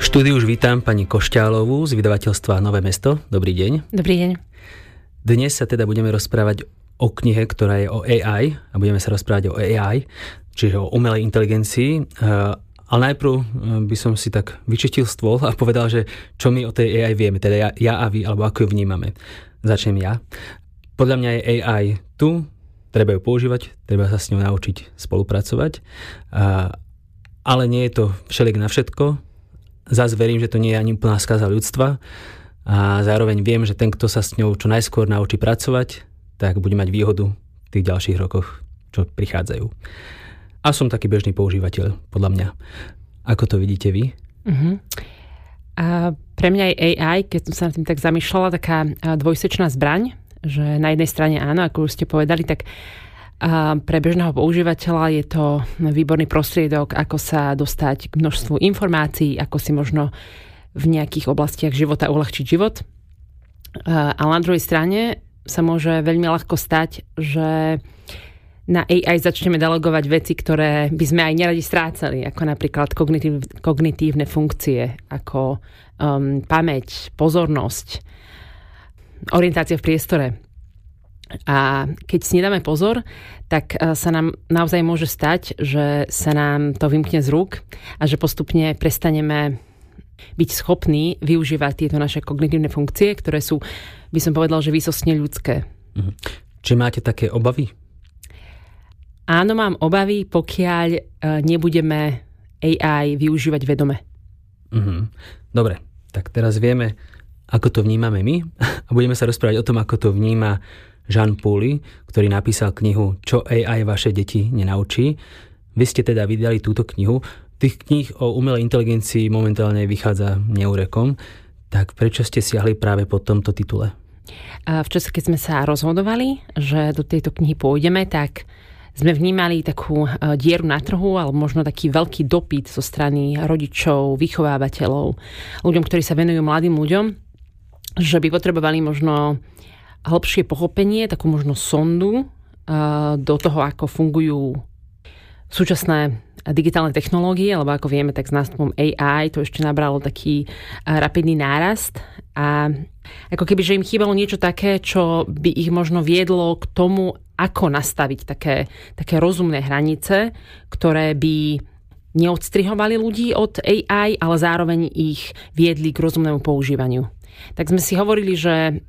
štúdiu už vítam pani Košťálovú z vydavateľstva Nové mesto. Dobrý deň. Dobrý deň. Dnes sa teda budeme rozprávať o knihe, ktorá je o AI a budeme sa rozprávať o AI, čiže o umelej inteligencii. Ale najprv by som si tak vyčistil stôl a povedal, že čo my o tej AI vieme, teda ja a vy, alebo ako ju vnímame. Začnem ja. Podľa mňa je AI tu, treba ju používať, treba sa s ňou naučiť spolupracovať, ale nie je to všeliek na všetko. Zas verím, že to nie je ani úplná skaza ľudstva a zároveň viem, že ten, kto sa s ňou čo najskôr naučí pracovať, tak bude mať výhodu v tých ďalších rokoch, čo prichádzajú. A som taký bežný používateľ, podľa mňa. Ako to vidíte vy? Uh-huh. A pre mňa je AI, keď som sa nad tým tak zamýšľala, taká dvojsečná zbraň, že na jednej strane áno, ako už ste povedali, tak pre bežného používateľa je to výborný prostriedok, ako sa dostať k množstvu informácií, ako si možno v nejakých oblastiach života uľahčiť život. Ale na druhej strane sa môže veľmi ľahko stať, že na AI začneme delegovať veci, ktoré by sme aj neradi strácali, ako napríklad kognitívne funkcie, ako pamäť, pozornosť, orientácia v priestore. A keď si nedáme pozor, tak sa nám naozaj môže stať, že sa nám to vymkne z rúk a že postupne prestaneme byť schopní využívať tieto naše kognitívne funkcie, ktoré sú, by som povedal, že výsostne ľudské. Či máte také obavy? Áno, mám obavy, pokiaľ nebudeme AI využívať vedome. Dobre, tak teraz vieme, ako to vnímame my a budeme sa rozprávať o tom, ako to vníma Jean Pauli, ktorý napísal knihu Čo AI vaše deti nenaučí. Vy ste teda vydali túto knihu. Tých kníh o umelej inteligencii momentálne vychádza neúrekom. Tak prečo ste siahli práve po tomto titule? V čase, keď sme sa rozhodovali, že do tejto knihy pôjdeme, tak sme vnímali takú dieru na trhu, alebo možno taký veľký dopyt zo strany rodičov, vychovávateľov, ľuďom, ktorí sa venujú mladým ľuďom, že by potrebovali možno hĺbšie pochopenie, takú možno sondu do toho, ako fungujú súčasné digitálne technológie, lebo ako vieme, tak s nástupom AI to ešte nabralo taký rapidný nárast a ako keby, že im chýbalo niečo také, čo by ich možno viedlo k tomu, ako nastaviť také rozumné hranice, ktoré by neodstrihovali ľudí od AI, ale zároveň ich viedli k rozumnému používaniu. Tak sme si hovorili, že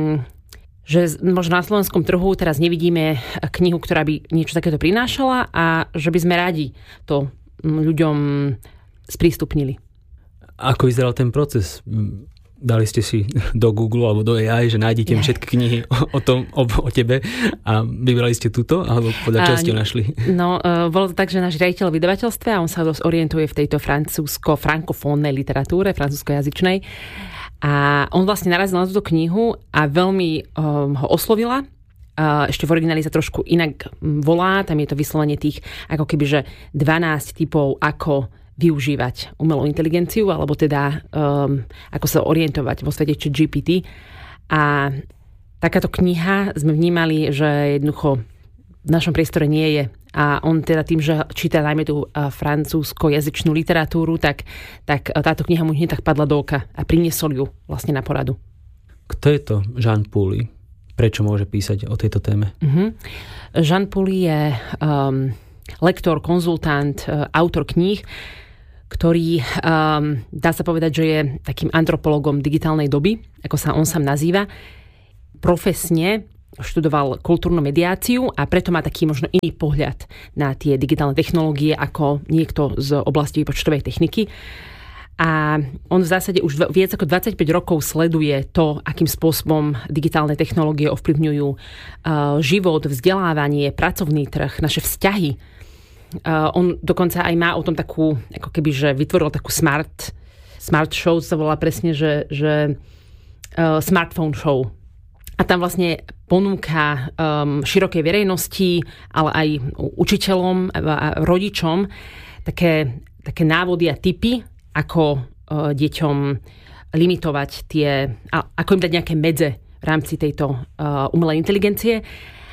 možno na slovenskom trhu teraz nevidíme knihu, ktorá by niečo takéto prinášala a že by sme radi to ľuďom sprístupnili. Ako vyzeral ten proces? Dali ste si do Google alebo do AI, že nájdete všetky knihy o tebe a vybrali ste túto, alebo podľa čoho ste našli? No, bolo to tak, že náš riaditeľ v vydavateľstve, a on sa dosť orientuje v tejto frankofónnej literatúre, francúzskojazyčnej. A on vlastne narazil na túto knihu a veľmi ho oslovila. Ešte v origináli sa trošku inak volá, tam je to vyslovene tých ako keby, že 12 typov, ako využívať umelú inteligenciu, alebo teda ako sa orientovať vo svete ChatGPT. A takáto kniha sme vnímali, že jednoducho v našom priestore nie je. A on teda tým, že číta najmä tú francúzsko-jazyčnú literatúru, tak táto kniha mu hneď tak padla do oka a priniesol ju vlastne na poradu. Kto je to Jean Pauli? Prečo môže písať o tejto téme? Jean Pauli je lektor, konzultant, autor kníh, ktorý dá sa povedať, že je takým antropologom digitálnej doby, ako sa on sám nazýva. Profesne študoval kultúrnu mediáciu a preto má taký možno iný pohľad na tie digitálne technológie ako niekto z oblasti počtovej techniky. A on v zásade už viac ako 25 rokov sleduje to, akým spôsobom digitálne technológie ovplyvňujú život, vzdelávanie, pracovný trh, naše vzťahy. On dokonca aj má o tom takú, ako keby, že vytvoril takú smart show, sa volá presne, že smartphone show. A tam vlastne ponúka širokej verejnosti, ale aj učiteľom a rodičom také návody a tipy, ako deťom limitovať ako im dať nejaké medze v rámci tejto umelej inteligencie.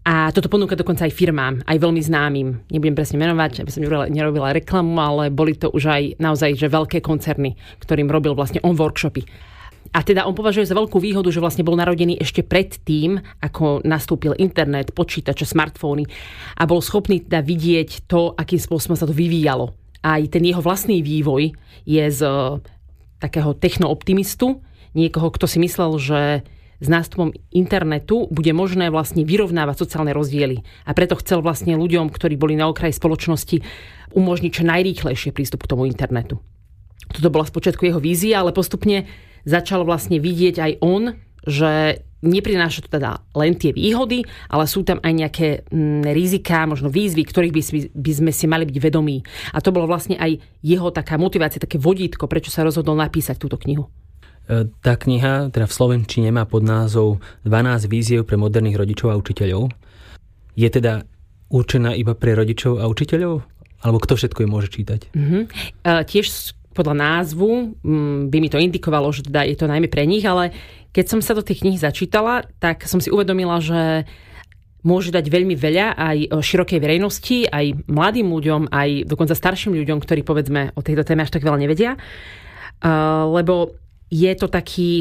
A toto ponúka dokonca aj firmám, aj veľmi známym. Nebudem presne menovať, aby som nerobila reklamu, ale boli to už aj naozaj že veľké koncerny, ktorým robil vlastne on workshopy. A teda on považuje za veľkú výhodu, že vlastne bol narodený ešte pred tým, ako nastúpil internet, počítače, smartfóny a bol schopný teda vidieť to, akým spôsobom sa to vyvíjalo. Aj ten jeho vlastný vývoj je z takého technooptimistu, niekoho, kto si myslel, že s nástupom internetu bude možné vlastne vyrovnávať sociálne rozdiely. A preto chcel vlastne ľuďom, ktorí boli na okraji spoločnosti, umožniť čo najrýchlejšie prístup k tomu internetu. Toto bola spočiatku jeho vízia, ale postupne začal vlastne vidieť aj on, že neprináša to teda len tie výhody, ale sú tam aj nejaké riziká, možno výzvy, ktorých by sme si mali byť vedomí. A to bolo vlastne aj jeho taká motivácia, také vodítko, prečo sa rozhodol napísať túto knihu. Tá kniha teda v slovenčine má pod názov 12 víziev pre moderných rodičov a učiteľov. Je teda určená iba pre rodičov a učiteľov? Alebo kto všetko ju môže čítať? Tiež podľa názvu by mi to indikovalo, že teda je to najmä pre nich, ale keď som sa do tej knihy začítala, tak som si uvedomila, že môže dať veľmi veľa aj širokej verejnosti, aj mladým ľuďom, aj dokonca starším ľuďom, ktorí povedzme o tejto téme až tak veľa nevedia. Lebo je to taký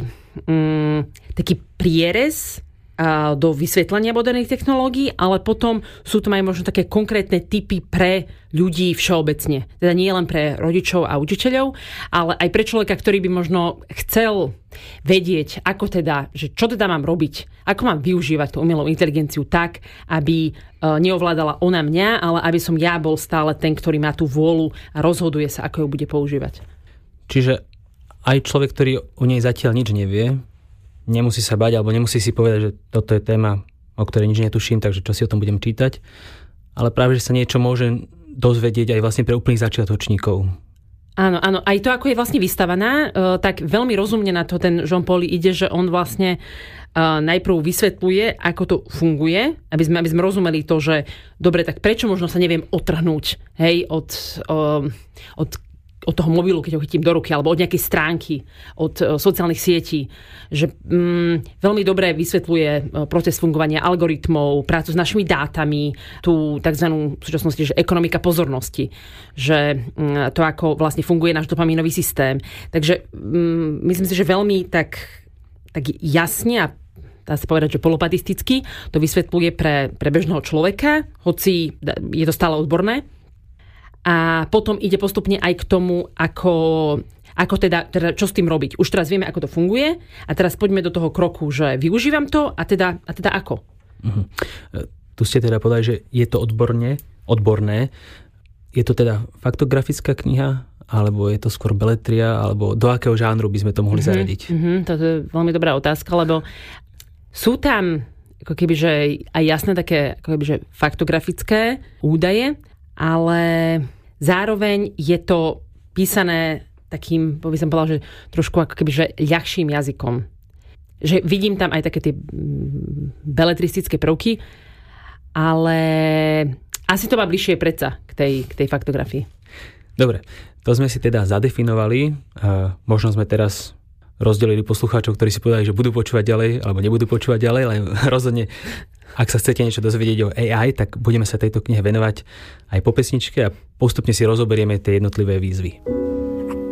prierez do vysvetlenia moderných technológií, ale potom sú tam aj možno také konkrétne tipy pre ľudí všeobecne. Teda nie len pre rodičov a učiteľov, ale aj pre človeka, ktorý by možno chcel vedieť, ako teda, že čo teda mám robiť, ako mám využívať tú umelú inteligenciu tak, aby neovládala ona mňa, ale aby som ja bol stále ten, ktorý má tú vôľu a rozhoduje sa, ako ju bude používať. Čiže aj človek, ktorý o nej zatiaľ nič nevie, nemusí sa bať, alebo nemusí si povedať, že toto je téma, o ktorej nič netuším, takže čo si o tom budem čítať. Ale práve, že sa niečo môže dozvedieť aj vlastne pre úplných začiatočníkov. Áno, aj to, ako je vlastne vystavaná, tak veľmi rozumne na to ten Jean-Paul ide, že on vlastne najprv vysvetľuje, ako to funguje, aby sme rozumeli to, že dobre, tak prečo možno sa neviem otrhnúť, hej, od toho mobilu, keď ho chytím do ruky, alebo od nejakej stránky, od sociálnych sietí. Že veľmi dobre vysvetľuje proces fungovania algoritmov, prácu s našimi dátami, tú takzvanú v súčasnosti, že ekonomika pozornosti. Že to, ako vlastne funguje náš dopamínový systém. Takže myslím si, že veľmi tak jasne a dá sa povedať, že polopatisticky to vysvetľuje pre bežného človeka, hoci je to stále odborné. A potom ide postupne aj k tomu, ako teda čo s tým robiť. Už teraz vieme, ako to funguje a teraz poďme do toho kroku, že využívam to a teda ako. Uh-huh. Tu ste teda povedali, že je to odborné. Je to teda faktografická kniha, alebo je to skôr beletria, alebo do akého žánru by sme to mohli zaradiť? To je veľmi dobrá otázka, lebo sú tam ako kebyže aj jasné také ako kebyže faktografické údaje, ale zároveň je to písané takým, by som povedala, že trošku ako kebyže ľahším jazykom. Že vidím tam aj také tie beletristické prvky, ale asi to má bližšie predsa k tej faktografii. Dobre, to sme si teda zadefinovali. Možno sme teraz rozdelili poslucháčov, ktorí si povedali, že budú počúvať ďalej, alebo nebudú počúvať ďalej, ale rozhodne, ak sa chcete niečo dozvedieť o AI, tak budeme sa tejto knihe venovať aj po pesničke a postupne si rozoberieme tie jednotlivé výzvy.